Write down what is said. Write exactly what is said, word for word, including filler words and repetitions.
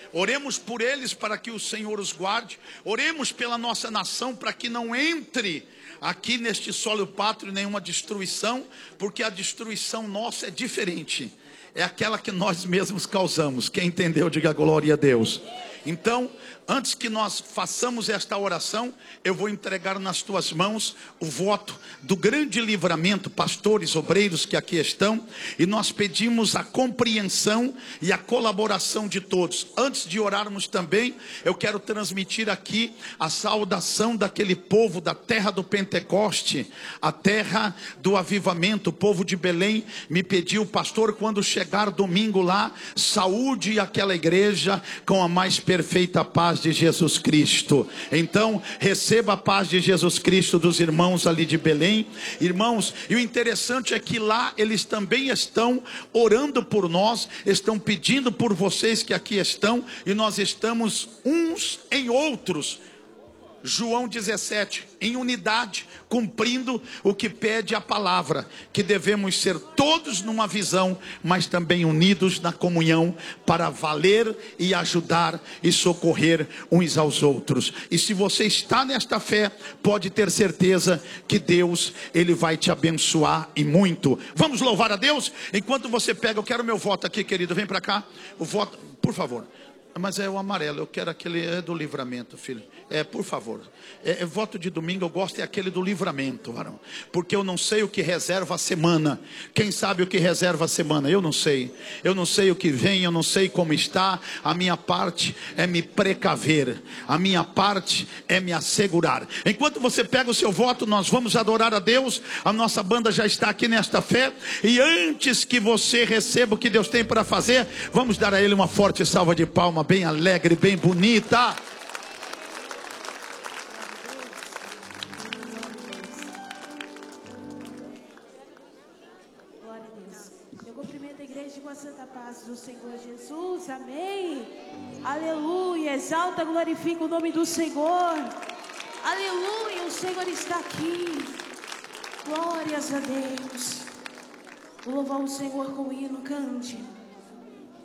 Oremos por eles para que o Senhor os guarde. Oremos pela nossa nação para que não entre aqui neste solo pátrio nenhuma destruição, porque a destruição nossa é diferente. É aquela que nós mesmos causamos. Quem entendeu, diga glória a Deus. Então, antes que nós façamos esta oração, eu vou entregar nas tuas mãos o voto do grande livramento, pastores, obreiros que aqui estão, e nós pedimos a compreensão e a colaboração de todos. Antes de orarmos também, eu quero transmitir aqui a saudação daquele povo da terra do Pentecoste, a terra do avivamento. O povo de Belém me pediu, pastor, quando chegar domingo lá, saúde aquela igreja com a mais perfeita paz de Jesus Cristo. Então receba a paz de Jesus Cristo dos irmãos ali de Belém. Irmãos, e o interessante é que lá eles também estão orando por nós, estão pedindo por vocês que aqui estão, e nós estamos uns em outros. João dezessete, em unidade, cumprindo o que pede a palavra, que devemos ser todos numa visão, mas também unidos na comunhão, para valer e ajudar e socorrer uns aos outros. E se você está nesta fé, pode ter certeza que Deus, Ele vai te abençoar e muito. Vamos louvar a Deus? Enquanto você pega, eu quero meu voto aqui, querido, vem para cá, o voto, por favor. Mas é o amarelo, eu quero aquele, é do livramento, filho. É, por favor. É, é voto de domingo, eu gosto é aquele do livramento, varão. Porque eu não sei o que reserva a semana. Quem sabe o que reserva a semana? Eu não sei. Eu não sei o que vem, eu não sei como está. A minha parte é me precaver. A minha parte é me assegurar. Enquanto você pega o seu voto, nós vamos adorar a Deus. A nossa banda já está aqui nesta fé. E antes que você receba o que Deus tem para fazer, vamos dar a Ele uma forte salva de palmas, bem alegre, bem bonita. Glória a Deus. Eu cumprimento a igreja com a santa paz do Senhor Jesus. Amém. Aleluia. Exalta, glorifica o nome do Senhor. Aleluia. O Senhor está aqui. Glórias a Deus. Vou louvar o Senhor com o hino, cante.